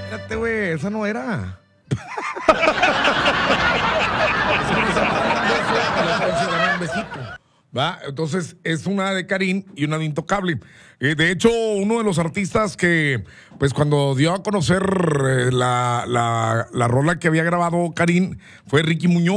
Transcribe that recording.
Espérate, güey, esa no era. Un besito. ¿Va? Entonces es una de Karin y una de Intocable. De hecho, uno de los artistas que, pues cuando dio a conocer la rola que había grabado Karin fue Ricky Muñoz.